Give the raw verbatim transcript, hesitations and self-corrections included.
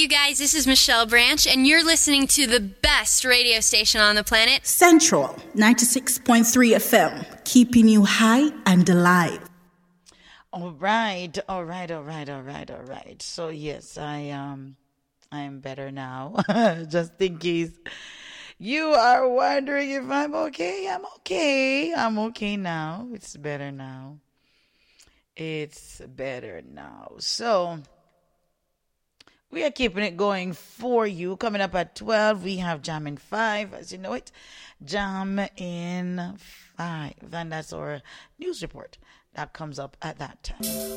you guys? This is Michelle Branch, and you're listening to the best radio station on the planet, Central ninety-six point three F M, keeping you high and alive. All right, all right, all right, all right, all right. So yes, I um, I am better now. Just in case you are wondering if I'm okay, I'm okay. I'm okay now. It's better now. It's better now. So we are keeping it going for you. Coming up at twelve, we have Jam in five. As you know it, Jam in five. And that's our news report that comes up at that time.